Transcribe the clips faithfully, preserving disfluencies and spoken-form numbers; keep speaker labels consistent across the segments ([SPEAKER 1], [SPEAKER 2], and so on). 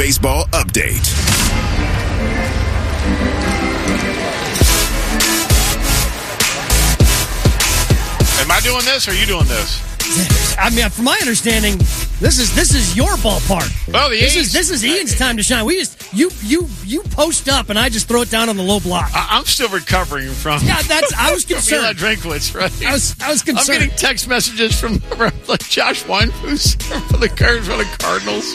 [SPEAKER 1] Baseball Update.
[SPEAKER 2] Am I doing this or are you doing this?
[SPEAKER 3] I mean, from my understanding, this is this is your ballpark.
[SPEAKER 2] Well, the
[SPEAKER 3] this
[SPEAKER 2] A's,
[SPEAKER 3] is this is Ian's time to shine. We just you you you post up and I just throw it down on the low block.
[SPEAKER 2] I, I'm still recovering from.
[SPEAKER 3] Yeah, that's. I was concerned.
[SPEAKER 2] From Eli Drinkwitz, right?
[SPEAKER 3] I was I was concerned.
[SPEAKER 2] I'm getting text messages from like Josh Weinfuss for the Cardinals. For the Cardinals.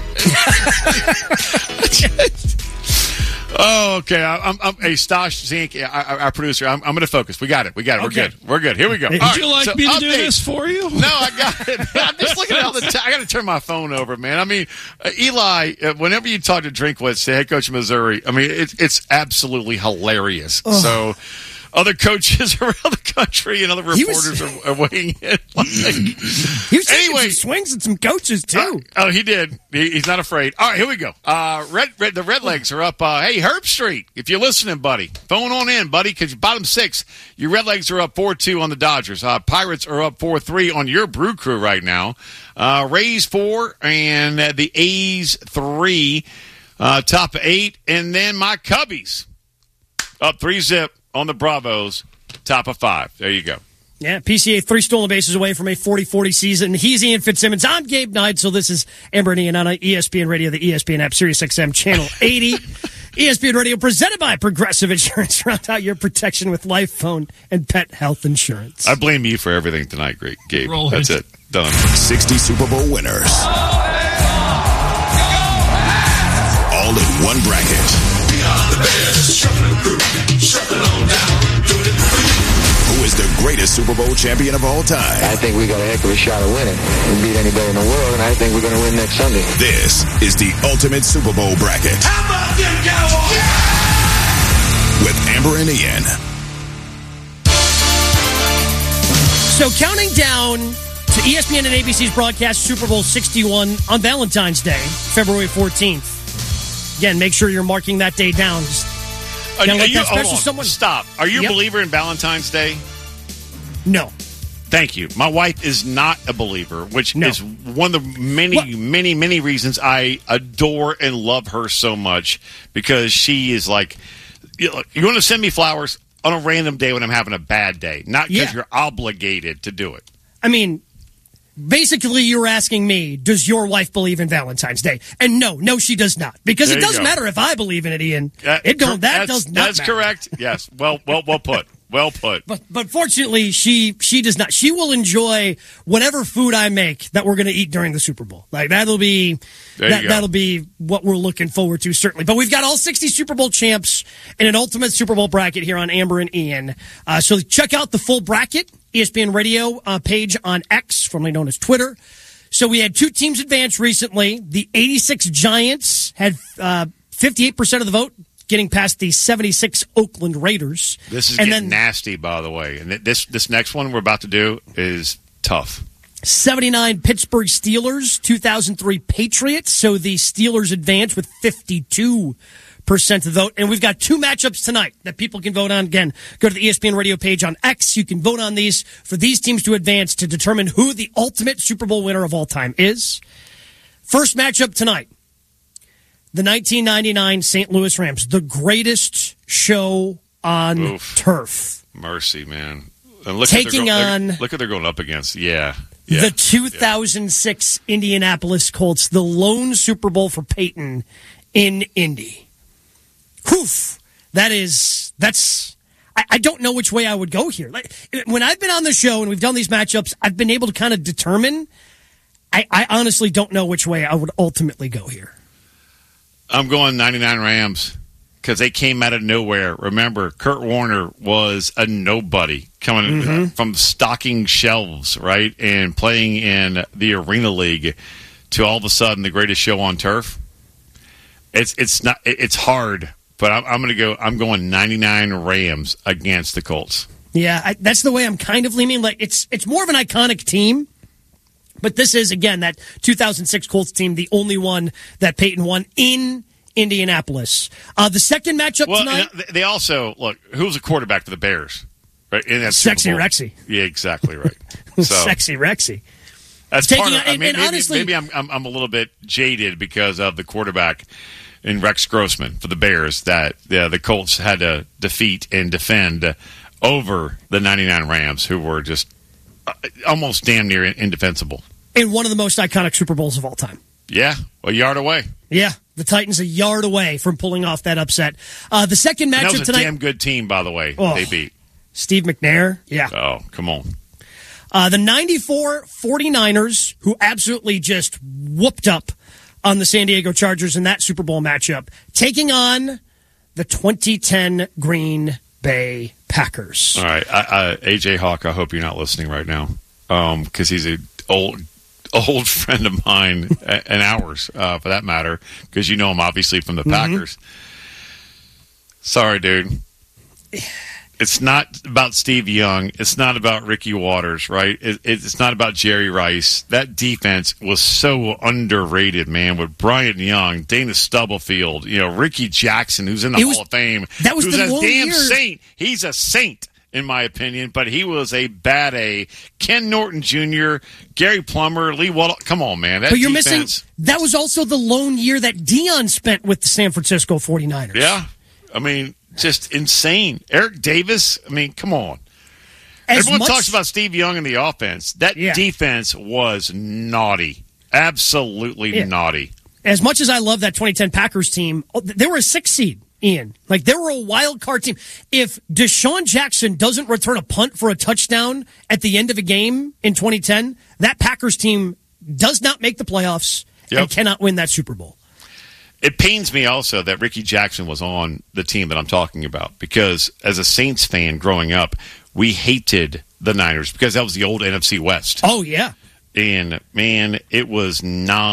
[SPEAKER 2] Oh, okay. I, I'm, I'm, hey, Stosh Zink, our, our producer, I'm, I'm going to focus. We got it. We got it. We're
[SPEAKER 3] Okay.
[SPEAKER 2] good. We're good. Here we go.
[SPEAKER 4] Would
[SPEAKER 2] All
[SPEAKER 4] you
[SPEAKER 2] right,
[SPEAKER 4] like
[SPEAKER 2] so
[SPEAKER 4] me to
[SPEAKER 2] update.
[SPEAKER 4] do this for you?
[SPEAKER 2] No, I got it. I'm just looking at all the time. I got to turn my phone over, man. I mean, uh, Eli, uh, whenever you talk to Drinkwitz, the head coach of Missouri, I mean, it, it's absolutely hilarious.
[SPEAKER 3] Oh.
[SPEAKER 2] So other coaches around the country and other
[SPEAKER 3] He was-
[SPEAKER 2] reporters are, are weighing in. Like,
[SPEAKER 3] He was taking
[SPEAKER 2] Anyway.
[SPEAKER 3] some swings at some coaches too.
[SPEAKER 2] Uh, oh, he did. He, he's not afraid. All right, here we go. Uh, red, red, the Redlegs are up. Uh, hey, Herb Street, if you're listening, buddy, phone on in, buddy, because bottom six, your Redlegs are up four two on the Dodgers. Uh, Pirates are up four three on your Brew Crew right now. Uh, Rays four and uh, the A's three, uh, top eight, and then my Cubbies up three zip on the Bravos, top of five. There you go.
[SPEAKER 3] Yeah, P C A three stolen bases away from a forty forty season. He's Ian Fitzsimmons. I'm Gabe Knight. So this is Amber and Ian on E S P N Radio, the E S P N app, Sirius X M Channel eighty. E S P N Radio presented by Progressive Insurance. Round out your protection with life, phone, and pet health insurance.
[SPEAKER 2] I blame you for everything tonight, great Gabe.
[SPEAKER 4] Roll
[SPEAKER 2] That's
[SPEAKER 4] it.
[SPEAKER 2] it. Done.
[SPEAKER 1] sixty Super Bowl winners. All in one bracket. Who is the greatest Super Bowl champion of all time?
[SPEAKER 5] I think we got a heck of a shot of winning. We beat anybody in the world, and I think we're going to win next Sunday.
[SPEAKER 1] This is the ultimate Super Bowl bracket.
[SPEAKER 6] How about them Cowboys?
[SPEAKER 1] With Amber and Ian.
[SPEAKER 3] So counting down to E S P N and A B C's broadcast Super Bowl sixty-one on Valentine's Day, February fourteenth. Again, make sure you're marking that day down. Just
[SPEAKER 2] Are,
[SPEAKER 3] kinda
[SPEAKER 2] are
[SPEAKER 3] like
[SPEAKER 2] you,
[SPEAKER 3] that
[SPEAKER 2] hold
[SPEAKER 3] special
[SPEAKER 2] on.
[SPEAKER 3] someone-
[SPEAKER 2] Stop. Are you
[SPEAKER 3] Yep.
[SPEAKER 2] a believer in Valentine's Day?
[SPEAKER 3] No.
[SPEAKER 2] Thank you. My wife is not a believer, which
[SPEAKER 3] No.
[SPEAKER 2] is one of the many,
[SPEAKER 3] What?
[SPEAKER 2] many, many reasons I adore and love her so much, because she is like, you know, you want to send me flowers on a random day when I'm having a bad day, not because
[SPEAKER 3] Yeah.
[SPEAKER 2] you're obligated to do it.
[SPEAKER 3] I mean, basically, you're asking me, does your wife believe in Valentine's Day? And no, no, she does not. Because
[SPEAKER 2] There
[SPEAKER 3] it
[SPEAKER 2] you
[SPEAKER 3] doesn't
[SPEAKER 2] go.
[SPEAKER 3] matter if I believe in it, Ian.
[SPEAKER 2] Uh,
[SPEAKER 3] it don't. That
[SPEAKER 2] that's,
[SPEAKER 3] does not
[SPEAKER 2] That's
[SPEAKER 3] matter.
[SPEAKER 2] correct. Yes. Well, well, well put. Well put.
[SPEAKER 3] But but fortunately, she she does not. She will enjoy whatever food I make that we're going to eat during the Super Bowl. Like that'll be
[SPEAKER 2] There you
[SPEAKER 3] that,
[SPEAKER 2] go.
[SPEAKER 3] that'll be what we're looking forward to, certainly. But we've got all sixty Super Bowl champs in an ultimate Super Bowl bracket here on Amber and Ian. Uh, so check out the full bracket, E S P N Radio uh, page on X, formerly known as Twitter. So we had two teams advance recently. The eighty-six Giants had uh, fifty-eight percent of the vote, getting past the seventy-six Oakland Raiders.
[SPEAKER 2] This is
[SPEAKER 3] and
[SPEAKER 2] getting
[SPEAKER 3] then
[SPEAKER 2] nasty, by the way. And this this next one we're about to do is tough.
[SPEAKER 3] seventy-nine Pittsburgh Steelers, two thousand three Patriots. So the Steelers advance with fifty-two percent of the vote. And we've got two matchups tonight that people can vote on. Again, go to the E S P N Radio page on X. You can vote on these for these teams to advance to determine who the ultimate Super Bowl winner of all time is. First matchup tonight. The nineteen ninety-nine Saint Louis Rams, the greatest show on
[SPEAKER 2] Oof.
[SPEAKER 3] turf.
[SPEAKER 2] Mercy, man. And look
[SPEAKER 3] Taking
[SPEAKER 2] at they're go-
[SPEAKER 3] on-
[SPEAKER 2] they're- look what they're going up against. Yeah. yeah.
[SPEAKER 3] The two thousand six Indianapolis Colts, the lone Super Bowl for Peyton in Indy. Whew. That is, that's, I, I don't know which way I would go here. Like, when I've been on the show and we've done these matchups, I've been able to kind of determine, I, I honestly don't know which way I would ultimately go here.
[SPEAKER 2] I'm going ninety-nine Rams because they came out of nowhere. Remember, Kurt Warner was a nobody coming
[SPEAKER 3] Mm-hmm.
[SPEAKER 2] from stocking shelves, right, and playing in the Arena League to all of a sudden the greatest show on turf. It's it's not it's hard, but I'm, I'm going to go. I'm going ninety-nine Rams against the Colts.
[SPEAKER 3] Yeah, I, that's the way I'm kind of leaning. Like it's it's more of an iconic team, but this is again that two thousand six Colts team, the only one that Peyton won in Indianapolis. Uh, the second matchup
[SPEAKER 2] Well,
[SPEAKER 3] tonight,
[SPEAKER 2] and they also look who's a quarterback for the Bears, right? In that Super
[SPEAKER 3] Sexy
[SPEAKER 2] Bowl.
[SPEAKER 3] Rexy.
[SPEAKER 2] Yeah, exactly right. So
[SPEAKER 3] Sexy Rexy.
[SPEAKER 2] That's
[SPEAKER 3] Taking
[SPEAKER 2] part of,
[SPEAKER 3] on-
[SPEAKER 2] I
[SPEAKER 3] and-
[SPEAKER 2] mean,
[SPEAKER 3] and
[SPEAKER 2] maybe,
[SPEAKER 3] honestly-
[SPEAKER 2] maybe I'm, I'm I'm a little bit jaded because of the quarterback in Rex Grossman for the Bears that uh, the Colts had to defeat and defend over the ninety-nine Rams, who were just uh, almost damn near indefensible.
[SPEAKER 3] In one of the most iconic Super Bowls of all time.
[SPEAKER 2] Yeah, a yard away.
[SPEAKER 3] Yeah, the Titans a yard away from pulling off that upset. Uh, the second
[SPEAKER 2] And that
[SPEAKER 3] matchup
[SPEAKER 2] was a
[SPEAKER 3] tonight,
[SPEAKER 2] damn good team, by the way.
[SPEAKER 3] Oh.
[SPEAKER 2] They beat.
[SPEAKER 3] Steve McNair. Yeah.
[SPEAKER 2] Oh, come on.
[SPEAKER 3] Uh, the ninety-four 49ers, who absolutely just whooped up on the San Diego Chargers in that Super Bowl matchup, taking on the twenty ten Green Bay Packers.
[SPEAKER 2] All right, I, I, A J Hawk, I hope you're not listening right now, because he's an old, old friend of mine, and ours, uh, for that matter, because you know him obviously from the
[SPEAKER 3] Mm-hmm.
[SPEAKER 2] Packers. Sorry, dude. It's not about Steve Young. It's not about Ricky Waters, right? It, it's not about Jerry Rice. That defense was so underrated, man, with Bryant Young, Dana Stubblefield, you know, Ricky Jackson, who's in the
[SPEAKER 3] It
[SPEAKER 2] Hall
[SPEAKER 3] was-
[SPEAKER 2] of Fame.
[SPEAKER 3] that was
[SPEAKER 2] who's
[SPEAKER 3] the
[SPEAKER 2] a
[SPEAKER 3] one
[SPEAKER 2] damn
[SPEAKER 3] year-
[SPEAKER 2] saint. He's a saint, in my opinion, but he was a bad A. Ken Norton Junior, Gary Plummer, Lee Waddle. Come on, man. That
[SPEAKER 3] But you're
[SPEAKER 2] defense,
[SPEAKER 3] missing, that was also the lone year that Dion spent with the San Francisco 49ers.
[SPEAKER 2] Yeah. I mean, just insane. Eric Davis, I mean, come on.
[SPEAKER 3] As
[SPEAKER 2] Everyone
[SPEAKER 3] much-
[SPEAKER 2] talks about Steve Young and the offense. That
[SPEAKER 3] Yeah.
[SPEAKER 2] defense was naughty. Absolutely
[SPEAKER 3] Yeah.
[SPEAKER 2] naughty.
[SPEAKER 3] As much as I love that twenty ten Packers team, oh, they were a six seed, Ian. Like, they were a wild card team. If Deshaun Jackson doesn't return a punt for a touchdown at the end of a game in twenty ten, that Packers team does not make the playoffs
[SPEAKER 2] Yep.
[SPEAKER 3] and cannot win that Super Bowl.
[SPEAKER 2] It pains me also that Ricky Jackson was on the team that I'm talking about because as a Saints fan growing up, we hated the Niners because that was the old N F C West.
[SPEAKER 3] Oh, yeah.
[SPEAKER 2] And, man, it was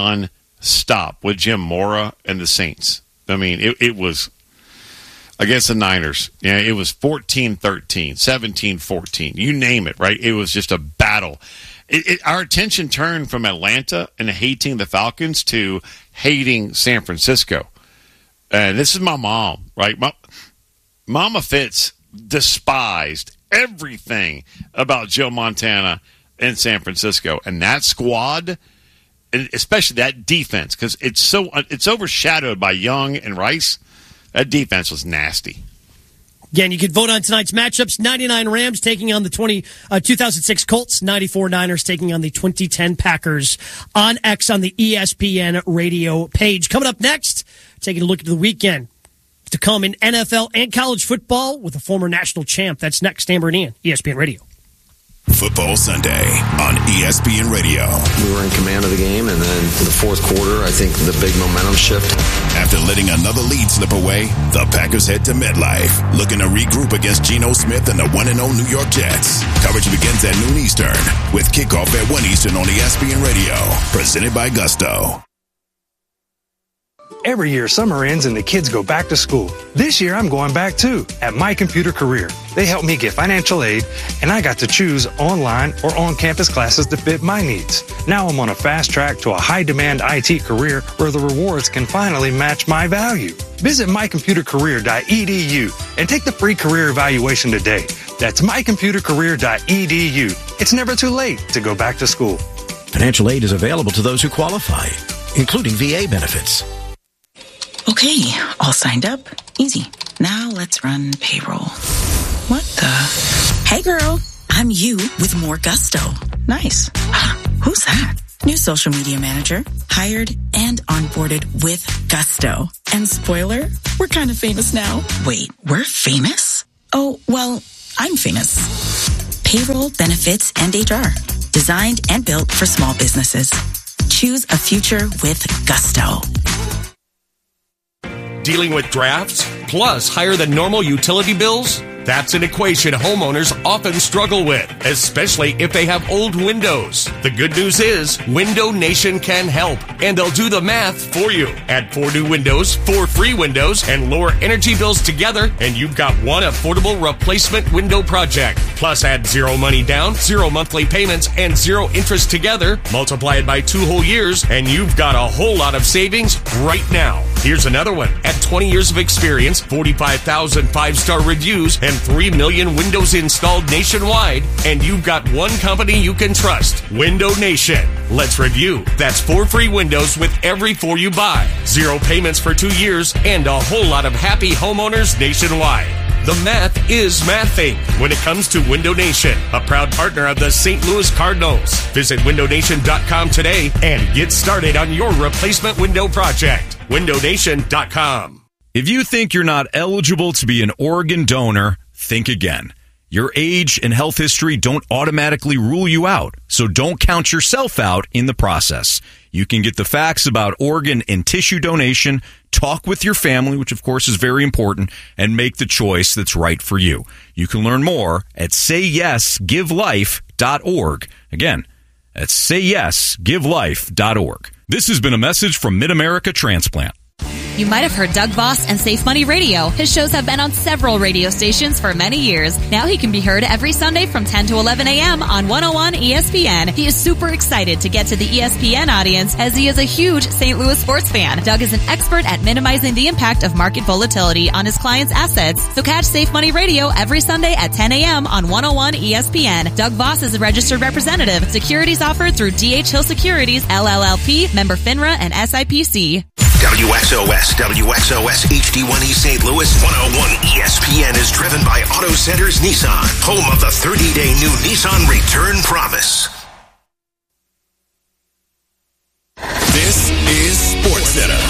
[SPEAKER 2] non-stop with Jim Mora and the Saints. I mean, it, it was against the Niners. Yeah, it was fourteen thirteen, seventeen fourteen. You name it, right? It was just a battle. It, it, our attention turned from Atlanta and hating the Falcons to hating San Francisco. And this is my mom, right? My, Mama Fitz despised everything about Joe Montana in San Francisco. And that squad, and especially that defense, because it's so it's overshadowed by Young and Rice. That defense was nasty.
[SPEAKER 3] Again, you can vote on tonight's matchups. ninety-nine Rams taking on the twenty, uh, two thousand six Colts. ninety-four Niners taking on the twenty ten Packers on X on the E S P N radio page. Coming up next, taking a look at the weekend to come in N F L and college football with a former national champ. That's next. Amber and Ian, E S P N Radio.
[SPEAKER 1] Football Sunday on E S P N Radio.
[SPEAKER 5] We were in command of the game, and then in the fourth quarter, I think the big momentum shift.
[SPEAKER 1] After letting another lead slip away, the Packers head to MetLife, looking to regroup against Geno Smith and the one and oh New York Jets. Coverage begins at noon Eastern, with kickoff at one Eastern on E S P N Radio. Presented by Gusto.
[SPEAKER 4] Every year, summer ends and the kids go back to school. This year, I'm going back too, at My Computer Career. They helped me get financial aid, and I got to choose online or on-campus classes that fit my needs. Now I'm on a fast track to a high-demand I T career where the rewards can finally match my value. Visit my computer career dot e d u and take the free career evaluation today. That's my computer career dot e d u. It's never too late to go back to school.
[SPEAKER 7] Financial aid is available to those who qualify, including V A benefits.
[SPEAKER 8] Okay, all signed up. Easy. Now let's run payroll. What the? Hey girl, I'm you with more Gusto. Nice. Who's that? New social media manager. Hired and onboarded with Gusto. And spoiler, we're kind of famous now. Wait, we're famous? Oh, well, I'm famous. Payroll, benefits, and H R. Designed and built for small businesses. Choose a future with Gusto.
[SPEAKER 9] Dealing with drafts, plus higher than normal utility bills? That's an equation homeowners often struggle with, especially if they have old windows. The good news is, Window Nation can help, and they'll do the math for you. Add four new windows, four free windows, and lower energy bills together, and you've got one affordable replacement window project. Plus add zero money down, zero monthly payments, and zero interest together. Multiply it by two whole years, and you've got a whole lot of savings right now. Here's another one. At twenty years of experience, forty-five thousand five-star reviews, and three million windows installed nationwide, and you've got one company you can trust, Window Nation. Let's review. That's four free windows with every four you buy, zero payments for two years, and a whole lot of happy homeowners nationwide. The math is mathing when it comes to Window Nation, a proud partner of the Saint Louis Cardinals. Visit window nation dot com today and get started on your replacement window project. window nation dot com.
[SPEAKER 10] If you think you're not eligible to be an organ donor, think again. Your age and health history don't automatically rule you out, so don't count yourself out in the process. You can get the facts about organ and tissue donation, talk with your family, which of course is very important, and make the choice that's right for you. You can learn more at say yes give life dot org. Again, that's say yes give life dot org. This has been a message from Mid-America Transplant.
[SPEAKER 11] You might have heard Doug Voss and Safe Money Radio. His shows have been on several radio stations for many years. Now he can be heard every Sunday from ten to eleven a.m. on one oh one E S P N. He is super excited to get to the E S P N audience as he is a huge Saint Louis sports fan. Doug is an expert at minimizing the impact of market volatility on his clients' assets. So catch Safe Money Radio every Sunday at ten a.m. on one oh one E S P N. Doug Voss is a registered representative. Securities offered through D H Hill Securities, L L L P, member FINRA, and S I P C.
[SPEAKER 12] W X O S, W X O S H D one E Saint Louis, one oh one E S P N is driven by Auto Centers Nissan, home of the thirty-day new Nissan Return Promise.
[SPEAKER 1] This is SportsCenter.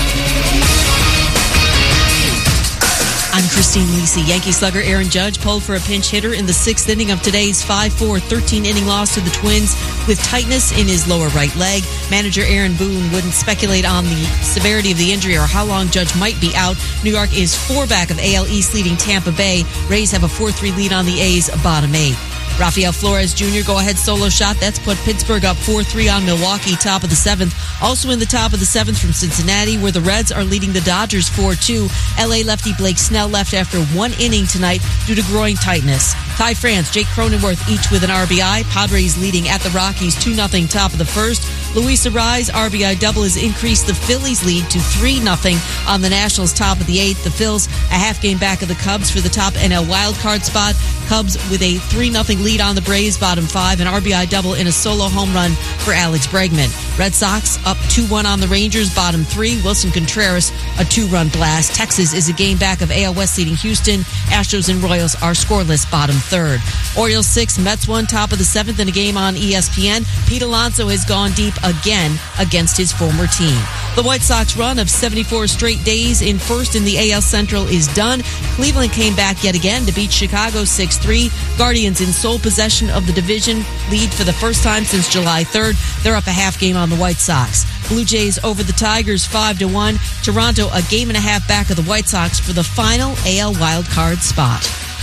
[SPEAKER 13] I'm Christine Lisi. Yankee slugger Aaron Judge pulled for a pinch hitter in the sixth inning of today's five four thirteen-inning loss to the Twins with tightness in his lower right leg. Manager Aaron Boone wouldn't speculate on the severity of the injury or how long Judge might be out. New York is four back of A L East leading Tampa Bay. Rays have a four three lead on the A's, bottom eight. Rafael Flores Junior go-ahead solo shot. That's put Pittsburgh up four three on Milwaukee, top of the seventh. Also in the top of the seventh from Cincinnati, where the Reds are leading the Dodgers four two. L A lefty Blake Snell left after one inning tonight due to groin tightness. Ty France, Jake Cronenworth each with an R B I. Padres leading at the Rockies two nothing top of the first. Luis Arraez R B I double has increased the Phillies lead to three nothing on the Nationals top of the eighth. The Phils a half game back of the Cubs for the top N L wildcard spot. Cubs with a three nothing lead on the Braves, bottom five, an R B I double in a solo home run for Alex Bregman. Red Sox up two one on the Rangers, bottom three. Wilson Contreras, a two-run blast. Texas is a game back of A L West leading Houston. Astros and Royals are scoreless, bottom third. Orioles six, Mets one, top of the seventh in a game on E S P N. Pete Alonso has gone deep again against his former team. The White Sox run of seventy-four straight days in first in the A L Central is done. Cleveland came back yet again to beat Chicago six three. Guardians in sole possession of the division lead for the first time since July third. They're up a half game on the White Sox. Blue Jays over the Tigers five to one. Toronto a game and a half back of the White Sox for the final A L wildcard spot.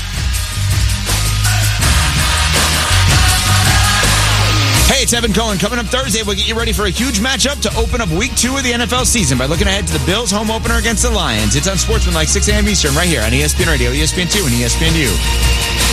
[SPEAKER 14] Hey, it's Evan Cohen. Coming up Thursday, we'll get you ready for a huge matchup to open up week two of the N F L season by looking ahead to the Bills' home opener against the Lions. It's on Sportsman like six a.m. Eastern right here on E S P N Radio, E S P N two, and E S P N U.